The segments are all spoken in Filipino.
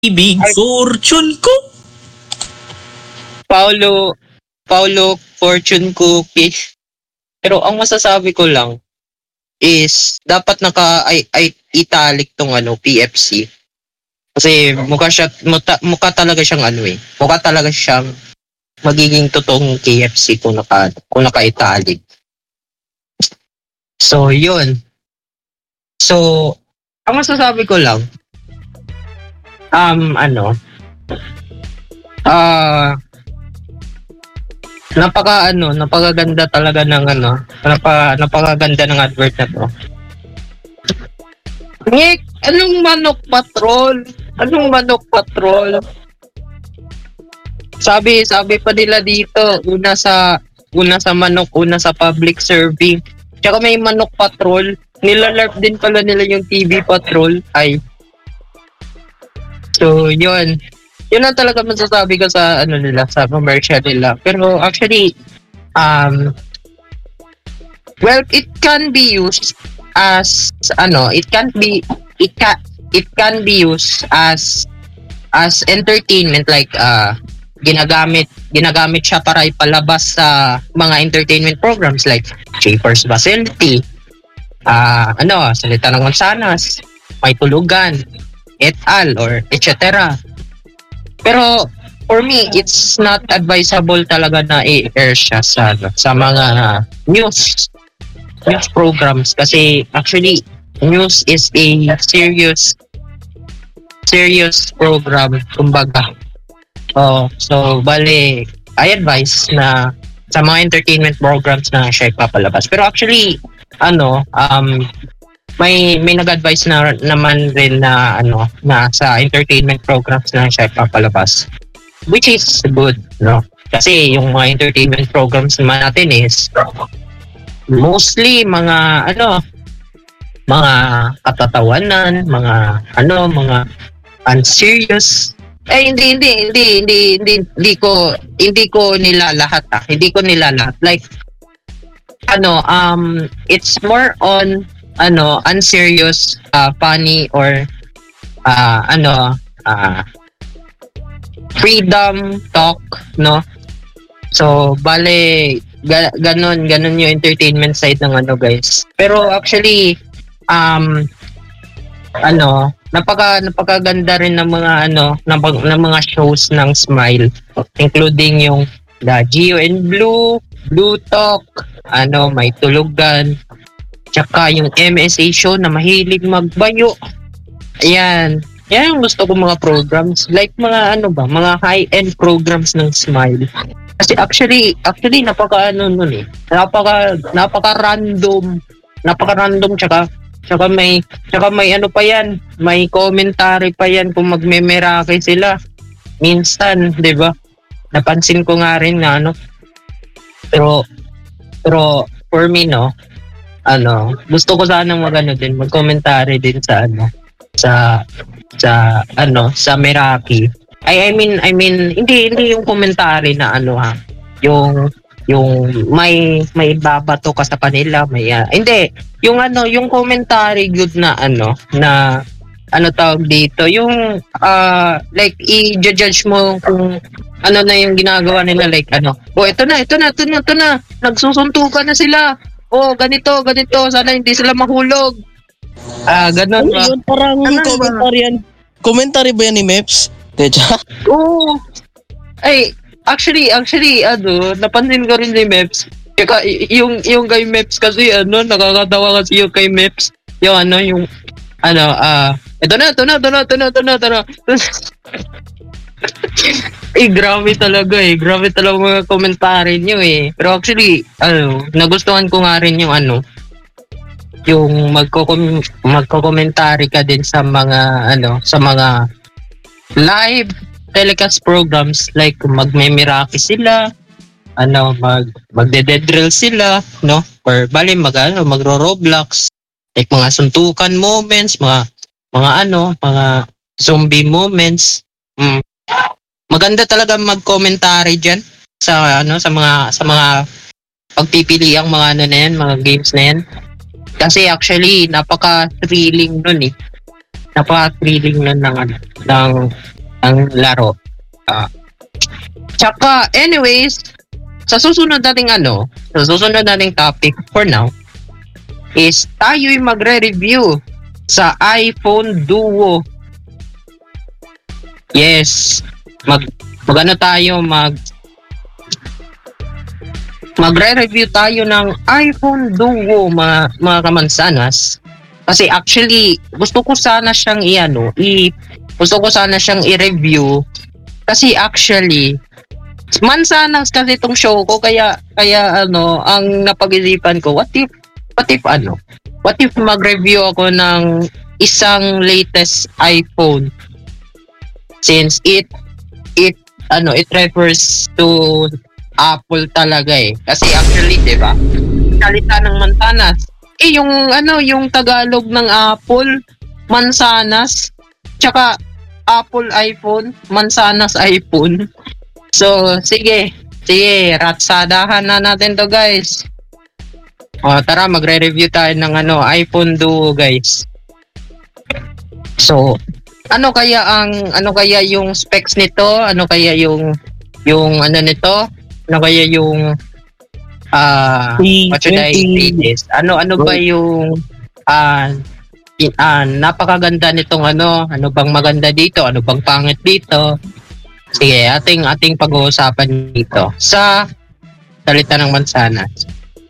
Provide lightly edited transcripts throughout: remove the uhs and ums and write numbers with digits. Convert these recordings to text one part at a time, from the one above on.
Ibig fortune ko. Paulo fortune cookie. Pero ang masasabi ko lang is dapat italic tong PFC. Kasi mukha talaga siyang mukha talaga siyang magiging totoong KFC kung naka-italic. So, yun. So, ang masasabi ko lang, napakaganda talaga ng napakaganda ng advert na to. Nick, anong manok patrol? Sabi pa nila dito, una sa manok, una sa public serving. Tsaka may manok patrol. Nilalarp din pala nila yung TV patrol. So, yun. Yun ang talaga masasabi ko sa sa commercial nila. Pero actually, well, it can be used as it can be used as entertainment, like ginagamit siya para ipalabas sa mga entertainment programs like Schaefer's Facility, Salita ng Mansanas, May Tulugan, et al. Or etc. Pero for me, it's not advisable talaga na i-air siya sa mga news programs, kasi actually news is a serious program, kumbaga. So bale, I advise na sa mga entertainment programs na siya ipapalabas. Pero actually, may nag-advise na naman rin na na sa entertainment programs na siya ipapalabas, which is good, no? Kasi yung mga entertainment programs naman natin is mostly mga katatawanan, mga unserious. Hindi ko nilalahat. Like it's more on unserious, funny, or freedom talk, no? So bale ganon yung entertainment side ng guys. Pero actually napakaganda rin ng mga ng mga shows ng Smile, including yung The Geo and Blue Talk, May Tulugan, tsaka yung MSA show na mahilig magbayo. Yan yung gusto ko mga programs, like mga mga high-end programs ng Smile. Kasi actually napaka-random, tsaka may pa yan, may commentary pa yan kung magme-merake sila minsan, 'di ba? Napansin ko nga rin na pero for me, gusto ko sanang mag-commentary din sa sa Meraki. I mean hindi yung commentary na yung may babato ka sa kanila, hindi yung yung commentary good na tawag dito, yung like i-judge mo kung na yung ginagawa nila, like ito na nagsusuntukan na sila, ganito sana hindi sila mahulog, ganun ba? Yun, parang commentary ba yan ni Meps? Oo. Ay, actually, napansin ko rin si Meps. Kaya yung kay Meps kasi, nakakatawa kasi yung kay Meps. Yung ito na. Grabe talaga mga komentary niyo Pero actually, nagustuhan ko nga rin yung yung magko-commentary ka din sa mga sa mga live telecast programs, like magme-Meraki sila, magde-dead drill sila, no? Or bali magro-Roblox, like mga suntukan moments, mga zombie moments. Maganda talaga mag-commentary diyan sa mga pagpipili ang mga na yan, mga games na yan. Kasi actually napaka-thrilling nun Napaka-thrilling nun ng ang laro. Tsaka, anyways, sa susunod nating topic for now, is tayo'y magre-review sa iPhone Duo. Yes, magre-review tayo ng iPhone Duo, mga kamansanas. Kasi actually, gusto ko sana siyang i-review. Kasi actually, mansanas kasi itong show ko, kaya ang napag-isipan ko, what if mag-review ako ng isang latest iPhone, since it refers to Apple talaga eh. Kasi actually, 'di ba? Salita ng mansanas. Yung Tagalog ng Apple, mansanas, tsaka Apple iPhone, mansanas iPhone. So, sige, ratsadahan na natin to, guys. Tara, magre-review tayo ng iPhone Duo, guys. So, ano kaya yung specs nito? Ano kaya yung nito? Ano kaya yung what should I say this? Ano ba yung napakaganda nitong ano bang maganda dito? Ano bang pangit dito? Sige, ating pag-uusapan dito sa salita ng mansanas.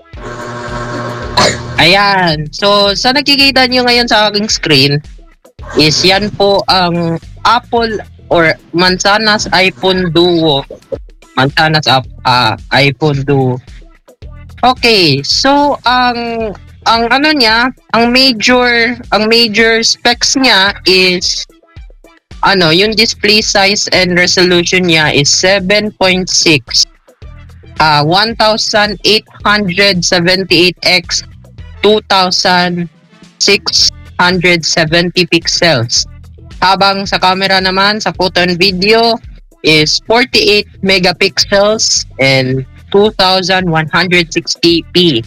Ayan. So, sa nakikita nyo ngayon sa aking screen is yan po ang Apple or mansanas iPhone Duo. Mansanas iPhone Duo. Okay, so ang major specs niya is yung display size and resolution niya is 7.6 1878x 2670 pixels. Habang sa camera naman, sa photo and video is 48 megapixels and 2160p.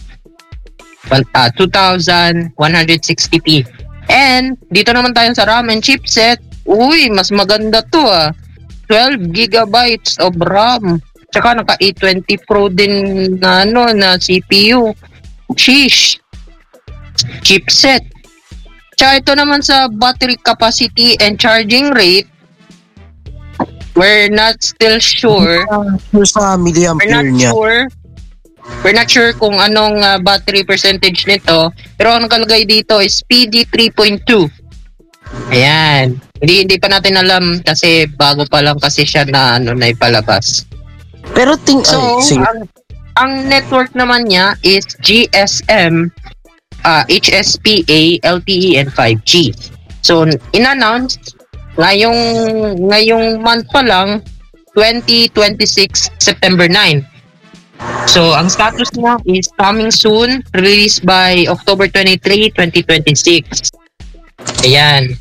2160p. And dito naman tayo sa RAM and chipset. Uy, mas maganda to 12 gigabytes of RAM. Tsaka naka A20 Pro din na CPU. Sheesh. Chipset. Tsaka ito naman sa battery capacity and charging rate, we're not still sure. Sa milliampere niya. We're not sure kung anong battery percentage nito. Pero ang nakalagay dito is PD 3.2. Ayan. Hindi pa natin alam kasi bago pa lang kasi siya na ipalabas. Pero ang network naman niya is GSM, HSPA, LTE, and 5G. So, in-announce ngayong month pa lang, 2026, September 9. So, ang status niya is coming soon, released by October 23, 2026. Ayan.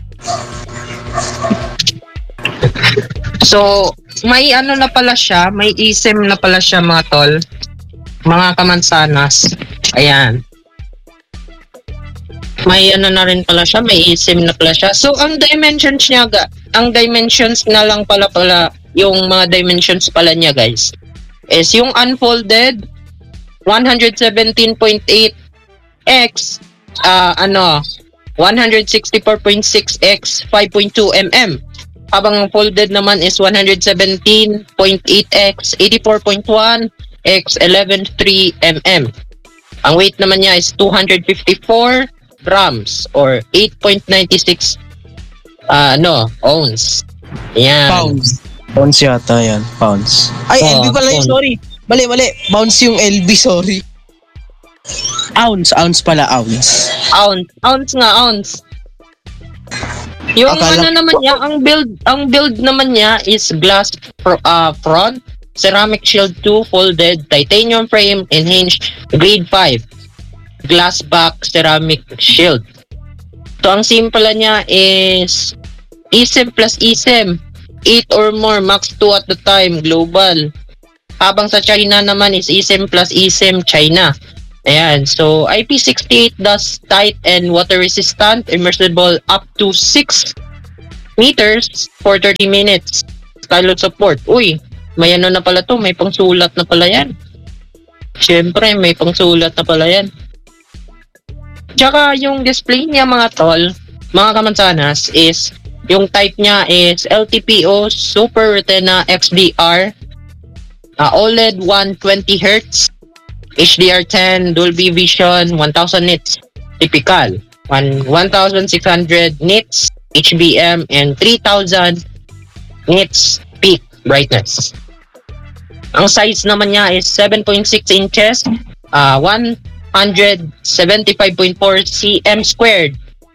So, may na pala siya, may eSIM na pala siya, mga tol, mga kamansanas. Ayan. May na rin pala siya, may eSIM na pala siya. So, ang dimensions na lang pala yung mga dimensions pala niya, guys, is yung unfolded 117.8x 164.6x 5.2 mm. Habang folded naman is 117.8x 84.1x 11.3 mm. Ang weight naman niya is 254 grams or 8.96 ounce. Ayan. Pounds yata yan. Pounds. Ay, LB pala yun. Sorry. Mali. Pounds yung LB, sorry. Ounce pala. Ounce. Yung naman niya, ang build naman niya is glass front, ceramic shield 2 folded, titanium frame, enhanced grade 5, glass back, ceramic shield. So, ang SIM pala niya is eSIM plus eSIM, 8 or more, max 2 at the time, global. Habang sa China naman is eSIM plus eSIM China. Ayan, so IP68 dust tight and water resistant, immersible up to 6 meters for 30 minutes. Stylus support. Uy, may ano na pala to, may pangsulat na pala yan. Siyempre, may pangsulat na pala yan. Tsaka yung display niya mga tol, mga kamansanas, is yung type niya is LTPO Super Retina XDR, OLED 120Hz, HDR10, Dolby Vision, 1000 nits, typical, 1600 nits, HBM, and 3000 nits peak brightness. Ang size naman niya is 7.6 inches, 175.4 cm squared,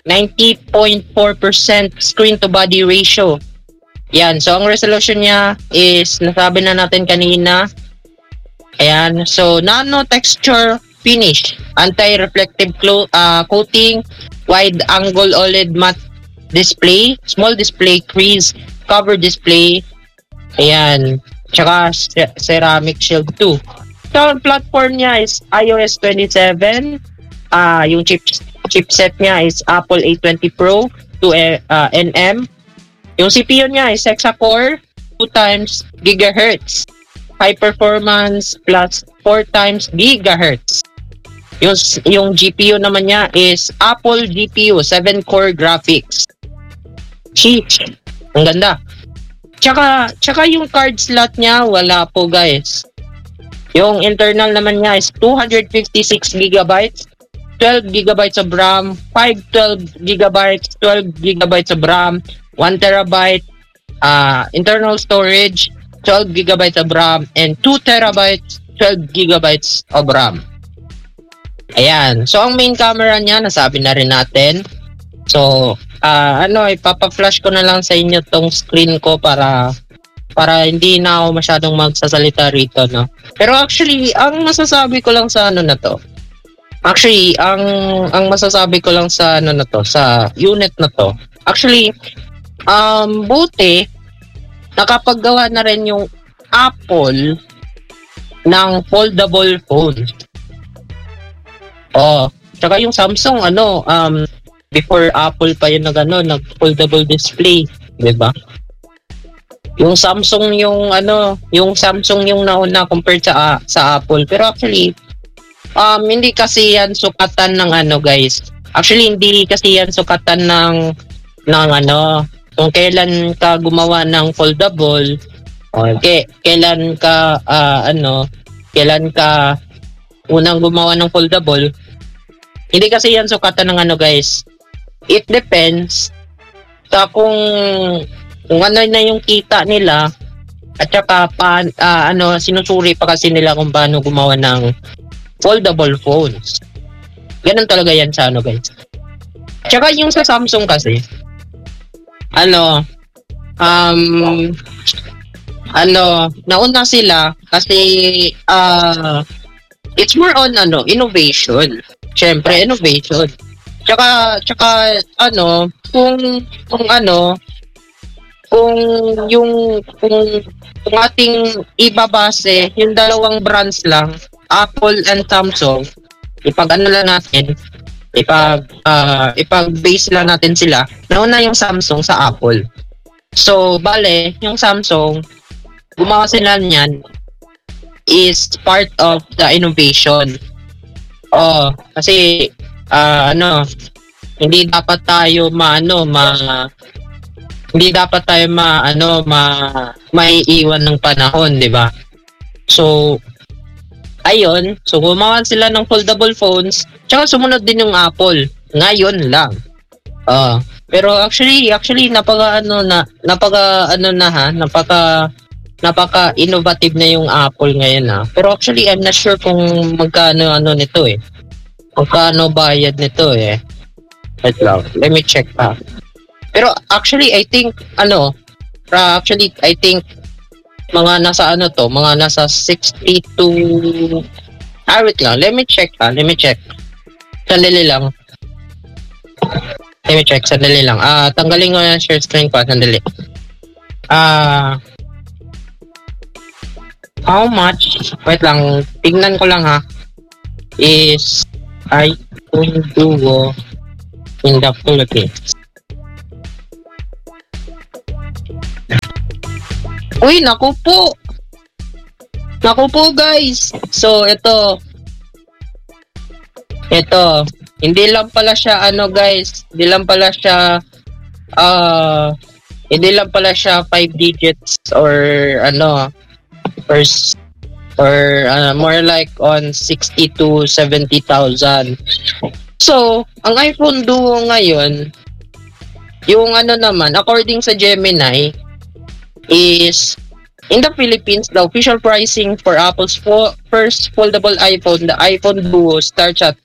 90.4% screen to body ratio. Yan, so ang resolution niya is nasabi na natin kanina. Ayan, so nano texture finish, anti-reflective coating, wide angle OLED matte display, small display crease, cover display. Ayan, tsaka ceramic shield 2. So ang platform niya is iOS 27. Yung chipset niya is Apple A20 Pro 2nm. Yung CPU niya is hexa-core 2 times gigahertz. High performance plus 4 times gigahertz. Yung GPU naman niya is Apple GPU 7-core graphics. Sheesh, ang ganda. Tsaka yung card slot niya wala po guys. Yung internal naman niya is 256 GB, 12 GB of RAM, 512 GB, 12 GB of RAM, 1 TB internal storage, 12 GB of RAM, and 2 TB, 12 GB of RAM. Ayan. So, ang main camera niya, nasabi na rin natin. So, ipapa-flash ko na lang sa inyo tong screen ko para hindi na ako masyadong magsasalita rito, no? Pero actually, ang masasabi ko lang sa ano na to, actually, ang masasabi ko lang sa ano na to, sa unit na to, actually, buti, nakapaggawa na rin yung Apple ng foldable phone. Oh, tsaka yung Samsung, before Apple pa yun nag-foldable display, di ba? Yung Samsung yung nauna compared sa Apple. Pero actually, hindi kasi yan sukatan ng guys. Actually, hindi kasi yan sukatan ng kung kailan ka gumawa ng foldable, okay, kailan ka unang gumawa ng foldable. Hindi kasi yan sukatan ng guys. It depends sa kung ano na yung kita nila at saka sinusuri pa kasi nila kung paano gumawa ng foldable phones. Ganun talaga yan sa guys. Tsaka yung sa Samsung kasi nauna sila kasi it's more on innovation. Syempre, innovation. Tsaka kung ating ibabase yung dalawang brands lang, Apple and Samsung, ipag-base lang natin sila. Nauna yung Samsung sa Apple. So, bale, yung Samsung, gumawa sila niyan is part of the innovation. Kasi hindi dapat tayo maiiwan ng panahon, 'di ba? So ayun, so gumawa sila ng foldable phones, tsaka sumunod din yung Apple ngayon lang. Pero actually napaka innovative na yung Apple ngayon Pero actually I'm not sure kung magkano nito magkano bayad nito Wait lang, let me check pa. Pero actually I think mga nasa mga nasa 60 to wait lang, let me check. Sandali lang. Tanggalin ko yung share screen ko, sandali. How much? Wait lang, tingnan ko lang is iPhone Duo in the Philippines. Uy, naku po. Naku po, guys. So, ito. Hindi lang pala siya, guys. Hindi lang pala siya 5 digits or, more like on 60 to 70,000. So, ang iPhone Duo ngayon, yung naman, according sa Gemini, is in the Philippines, the official pricing for Apple's first foldable iPhone, the iPhone Duo, starts at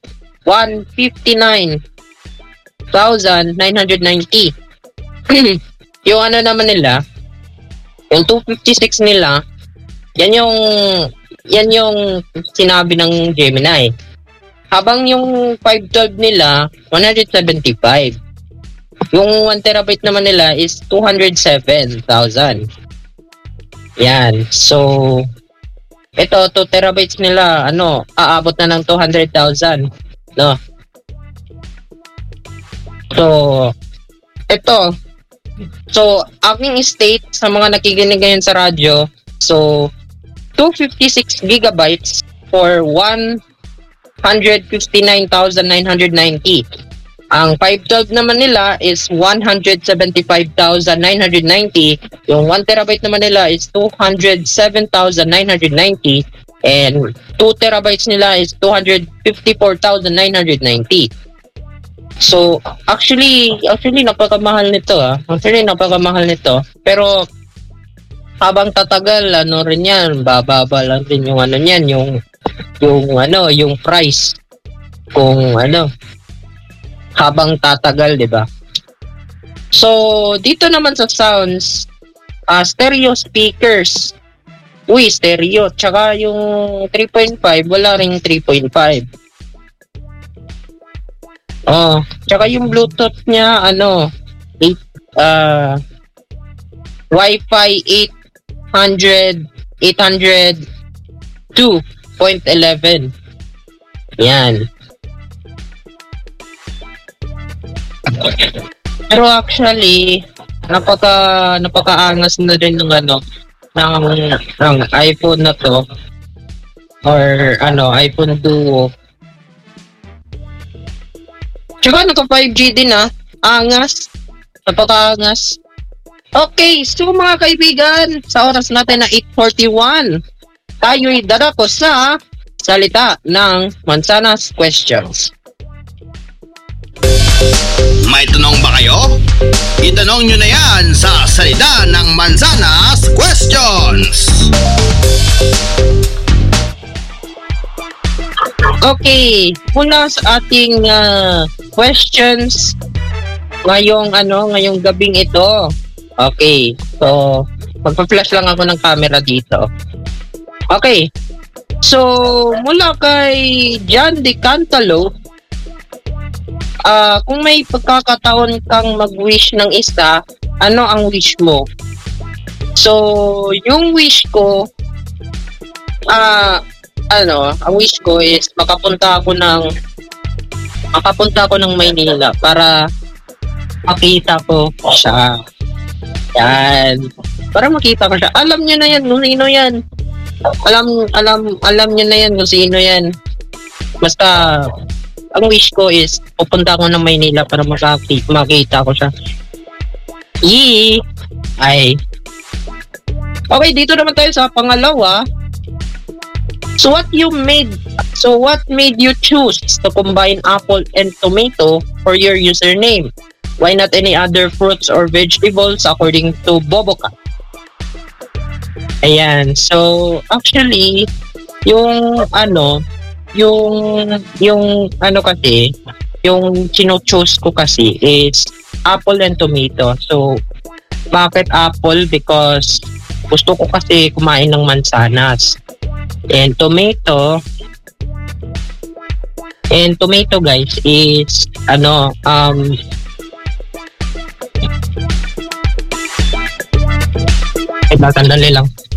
159,990. Yung naman nila, yung 256 nila, yan yung sinabi ng Gemini. Habang yung 512 nila, 175. Yung 1 terabyte naman nila is 207,000. Yan. So, ito, 2 terabytes nila, aabot na ng 200,000. No? So, ito. So, aking state sa mga nakikinig ngayon sa radyo, so, 256 gigabytes for 159,990. Ang 512 naman nila is 175,990. Yung 1 terabyte naman nila is 207,990. And 2 terabytes nila is 254,990. So, actually napakamahal nito Pero habang tatagal, rin yan, bababa lang din yung niyan, yung price. Kung habang tatagal, 'di ba? So, dito naman sa sounds, stereo speakers. Uy, stereo. Tsaka yung 3.5, wala ring 3.5. Oh, tsaka yung Bluetooth niya, Wi-Fi 802.11. Yan. Pero actually, napakaangas na rin ng ng iPhone na to or iPhone Duo. Tsaka naka 5G din angas, napakaangas. Okay, so mga kaibigan, sa oras natin na 8:41, tayo'y dadako sa salita ng Mansanas Questions. May tanong ba kayo? Itanong nyo na yan sa salita ng Mansanas Questions. Okay, mula sa ating questions ngayong gabing ito. Okay, so magpa-flash lang ako ng camera dito. Okay, so mula kay John De Cantalo, kung may pagkakataon kang mag-wish ng isa, ano ang wish mo? So, yung wish ko, ang wish ko is makapunta ako ng Maynila para makita ko siya. Yan. Para makita ko siya. Alam niyo na yan kung sino yan. Alam niyo na yan kung sino yan. Basta, ang wish ko is pupunta ako ng Maynila para makita ko siya. Ay. Okay, dito naman tayo sa pangalawa. So what made you choose to combine apple and tomato for your username? Why not any other fruits or vegetables according to Boboka? Ayan. So actually, yung chino-choose ko kasi is apple and tomato. So bakit apple? Because gusto ko kasi kumain ng mansanas. And tomato guys is sandali lang.